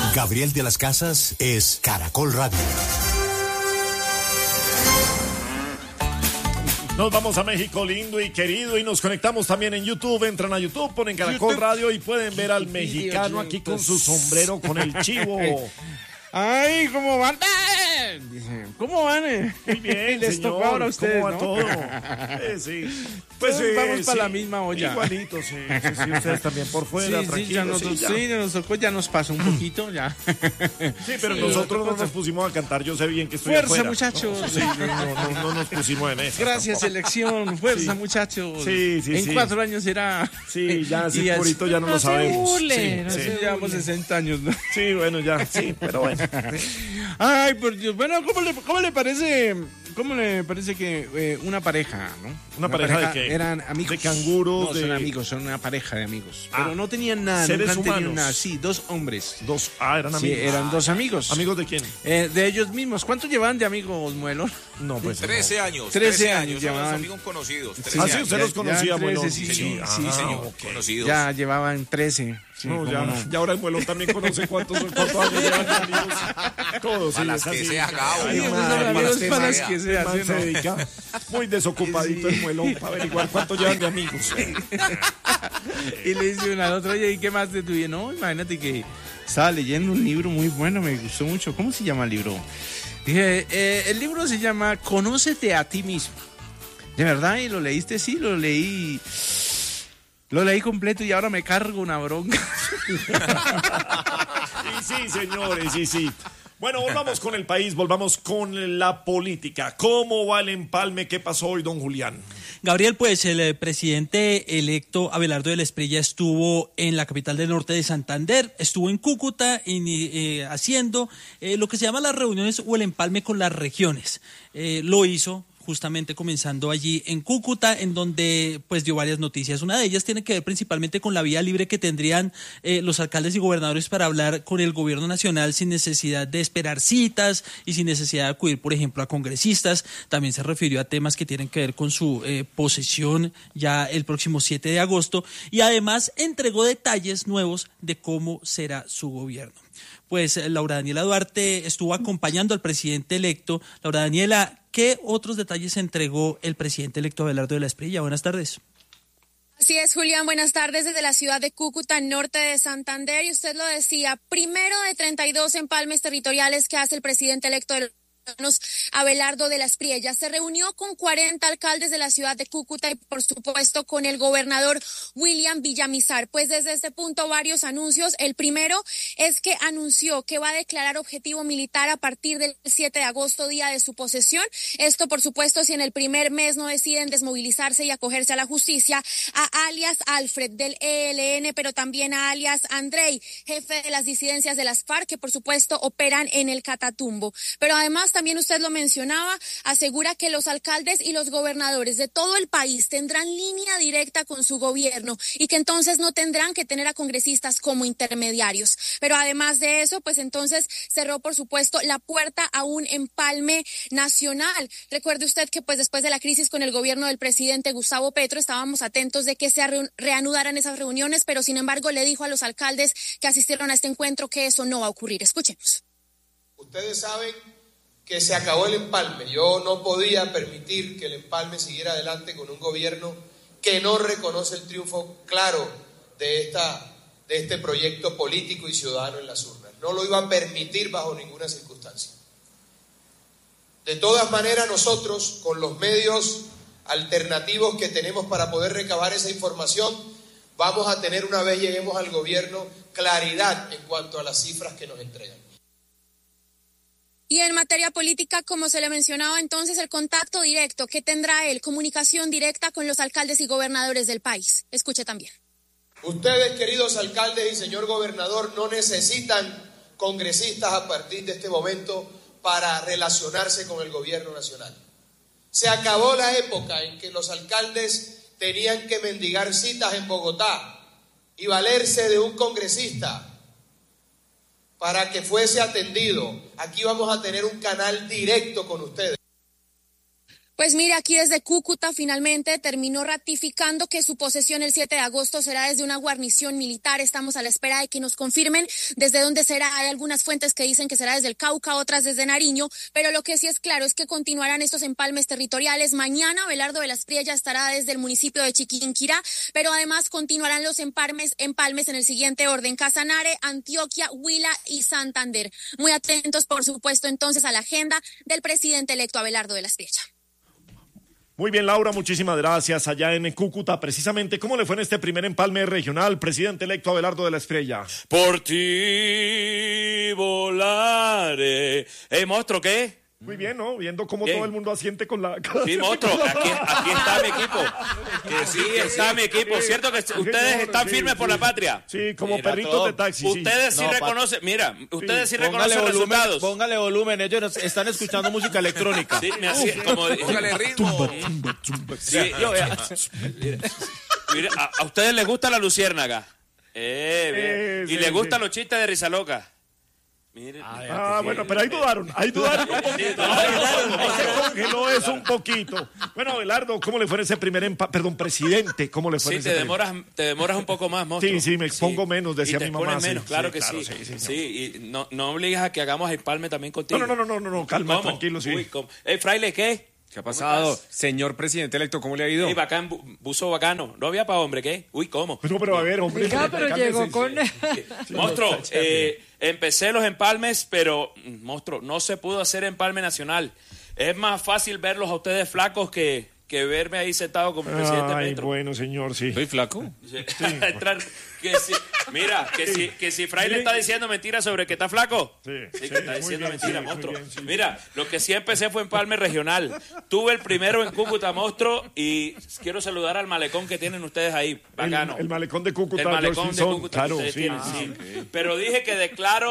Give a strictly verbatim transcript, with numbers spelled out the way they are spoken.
Gabriel de las Casas es Caracol Radio. Nos vamos a México lindo y querido y nos conectamos también en YouTube. Entran a YouTube, ponen Caracol Radio y pueden ver al mexicano aquí con su sombrero con el chivo. Ay, ¿cómo van? Dice, ¿cómo van? Muy bien, les señor. tocó ahora a ustedes, ¿Cómo va ¿no? todo? Eh, sí. Pues Todos eh, vamos sí, para la misma olla. Igualito, sí, sí, sí, ustedes también por fuera, sí, tranquilos. Sí, ya nos, sí, ya. sí, nos tocó, ya nos pasó un poquito, ya. Sí, pero Sí, nosotros no nos nos pusimos a cantar, yo sé bien que estoy Fuerza, afuera. muchachos. No, sí, no, no, no, no nos pusimos en eso. Gracias, tampoco. selección. Fuerza, Sí. muchachos. Sí, sí, en sí. cuatro años será. Sí, ya, Y sí, así- purito ya no, no lo se sabemos. burle, no sí, se sí. burle. Llevamos sesenta años, ¿no? Sí, bueno, ya, sí, pero bueno. Ay, por Dios. Bueno, ¿cómo le, cómo le parece, cómo le parece que eh, una pareja, ¿no? ¿Una pareja de qué? Eran amigos. ¿De canguros? No, de... son amigos, son una pareja de amigos. Ah, pero no tenían nada, seres nunca han tenido humanos. nada. Sí, dos hombres. Dos, ah, eran Sí, amigos. eran dos amigos. ¿Amigos de quién? Eh, de ellos mismos. ¿Cuánto llevaban de amigos, Muelo? No, pues. trece no. años. trece trece años años. Son los llevaban. amigos conocidos. Ah, trece sí, años. usted los Ya- conocía, ya Muelón. trece, sí, Sí, Ah, sí, señor. ok. Conocidos. Ya llevaban trece. Sí, No, cómo ya, no. ya ahora el Muelón también conoce cuántos, cuántos años llevan de amigos. Todos, sí, Para es las que así. sea, Gabo. Ay, Sí, esos madre, son amigos para las que para las sea. que sea, El man ¿sí, se no? dedica muy desocupadito el Muelón para averiguar cuántos llevan de amigos. Y le dice una al otra, oye, ¿y qué más te tuvieron? No, imagínate que estaba leyendo un libro muy bueno, me gustó mucho. ¿Cómo se llama el libro? Dije, eh, el libro se llama Conócete a ti mismo. ¿De verdad? ¿Y lo leíste? Sí, lo leí. Lo leí completo y ahora me cargo una bronca. Y sí, señores, sí, sí. Bueno, volvamos con el país, volvamos con la política. ¿Cómo va el empalme? ¿Qué pasó hoy, don Julián? Gabriel, pues el eh, presidente electo Abelardo de la Espriella estuvo en la capital del norte de Santander, estuvo en Cúcuta in, eh, haciendo eh, lo que se llama las reuniones o el empalme con las regiones. Eh, lo hizo justamente comenzando allí en Cúcuta, en donde pues dio varias noticias. Una de ellas tiene que ver principalmente con la vía libre que tendrían eh, los alcaldes y gobernadores para hablar con el gobierno nacional sin necesidad de esperar citas y sin necesidad de acudir, por ejemplo, a congresistas. También se refirió a temas que tienen que ver con su eh, posesión ya el próximo siete de agosto y además entregó detalles nuevos de cómo será su gobierno. Pues Laura Daniela Duarte estuvo acompañando al presidente electo. Laura Daniela, ¿qué otros detalles entregó el presidente electo Abelardo de la Espriella? Buenas tardes. Así es, Julián, buenas tardes desde la ciudad de Cúcuta, norte de Santander, y usted lo decía, primero de treinta y dos empalmes territoriales que hace el presidente electo del Abelardo de la Espriella. Se reunió con cuarenta alcaldes de la ciudad de Cúcuta y por supuesto con el gobernador William Villamizar. Pues desde este punto varios anuncios. El primero es que anunció que va a declarar objetivo militar a partir del siete de agosto, día de su posesión. Esto por supuesto si en el primer mes no deciden desmovilizarse y acogerse a la justicia, a alias Alfred del E L N, pero también a alias Andrei, jefe de las disidencias de las FARC, que por supuesto operan en el Catatumbo. Pero además también usted lo mencionaba, asegura que los alcaldes y los gobernadores de todo el país tendrán línea directa con su gobierno y que entonces no tendrán que tener a congresistas como intermediarios. Pero además de eso, pues entonces cerró, por supuesto, la puerta a un empalme nacional. Recuerde usted que pues después de la crisis con el gobierno del presidente Gustavo Petro estábamos atentos de que se reanudaran esas reuniones, pero sin embargo le dijo a los alcaldes que asistieron a este encuentro que eso no va a ocurrir. Escuchemos. Ustedes saben que se acabó el empalme. Yo no podía permitir que el empalme siguiera adelante con un gobierno que no reconoce el triunfo claro de, esta, de este proyecto político y ciudadano en las urnas. No lo iba a permitir bajo ninguna circunstancia. De todas maneras, nosotros, con los medios alternativos que tenemos para poder recabar esa información, vamos a tener, una vez lleguemos al gobierno, claridad en cuanto a las cifras que nos entregan. Y en materia política, como se le mencionaba entonces, el contacto directo que tendrá él, comunicación directa con los alcaldes y gobernadores del país. Escuche también. Ustedes, queridos alcaldes y señor gobernador, no necesitan congresistas a partir de este momento para relacionarse con el gobierno nacional. Se acabó la época en que los alcaldes tenían que mendigar citas en Bogotá y valerse de un congresista para que fuese atendido. Aquí vamos a tener un canal directo con ustedes. Pues mire, aquí desde Cúcuta finalmente terminó ratificando que su posesión el siete de agosto será desde una guarnición militar. Estamos a la espera de que nos confirmen desde dónde será. Hay algunas fuentes que dicen que será desde el Cauca, otras desde Nariño, pero lo que sí es claro es que continuarán estos empalmes territoriales. Mañana Abelardo de la Espriella estará desde el municipio de Chiquinquirá, pero además continuarán los empalmes, empalmes en el siguiente orden: Casanare, Antioquia, Huila y Santander. Muy atentos, por supuesto, entonces a la agenda del presidente electo Abelardo de la Espriella. Muy bien, Laura, muchísimas gracias. Allá en Cúcuta, precisamente, ¿cómo le fue en este primer empalme regional, presidente electo Abelardo de la Espriella? Por ti volaré. Eh, monstruo, ¿qué? Muy bien, ¿no? Viendo cómo Bien. todo el mundo asiente con la... Sí, monstruo, aquí, aquí está mi equipo. Que sí, está mi equipo. ¿Cierto que ustedes están sí, firmes sí. por la patria? Sí, como Mira, perritos todo. de taxi. Sí. Ustedes sí No, reconocen, mira, ustedes sí, Póngale reconocen volumen, resultados. póngale volumen, ellos nos están escuchando música electrónica. Sí, me hacía, como, Póngale ritmo. Sí, yo, vea. Mire, mire, a, a ustedes les gusta la luciérnaga. Eh, bien. Eh, y sí, les gustan sí. los chistes de risa loca. Miren. Ah, bueno, pero ahí dudaron, ahí dudaron un poquito. Ahí se congeló eso un poquito. Bueno, Abelardo, ¿cómo le fue en ese primer empalme? Perdón, presidente, ¿cómo le fue en Sí, ese te primer- demoras, te demoras un poco más, monstruo. Sí, sí, me expongo menos, decía y te mi mamá, expones sí, menos, claro sí, que claro, sí. sí, señor. Sí, y no, no obligas a que hagamos el palme también contigo. No, no, no, no, no, no, calma, ¿Cómo? tranquilo, sí. Uy, ¿cómo? Ey, fraile, ¿qué? ¿Qué ha pasado? Señor presidente electo, ¿cómo le ha ido? Ey, bacán, bu- buzo bacano. No había para hombre, ¿qué? Uy, ¿cómo? No, pero a ver, hombre. Oiga, pero cálmese. llegó con... Monstruo, eh, empecé los empalmes, pero, mm, monstruo, no se pudo hacer empalme nacional. Es más fácil verlos a ustedes flacos que, que verme ahí sentado como el presidente Ay, Petro. bueno, señor, sí. ¿Soy flaco? Entrar- que si, mira, que si, que si Fraile está diciendo mentiras sobre que está flaco. Sí, Sí, sí, que está muy diciendo bien, mentiras, sí, monstruo. muy bien, sí. Mira, lo que sí empecé fue empalme regional. Tuve el primero en Cúcuta, monstruo, y quiero saludar al malecón que tienen ustedes ahí. Bacano. El, el malecón de Cúcuta, El malecón George de Simpson, Cúcuta. claro, que ustedes sí. tienen, sí. Pero dije que declaro